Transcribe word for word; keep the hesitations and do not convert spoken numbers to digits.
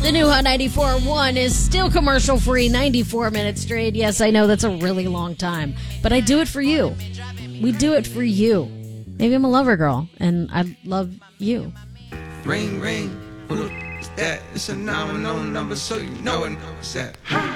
The new Hot ninety-four point one is still commercial free, ninety-four minutes straight. Yes, I know that's a really long time, but I do it for you. We do it for you. Maybe I'm a lover girl, and I love you. Ring, ring. Who the f- is that? It's a nominal number, so you know it. What's that?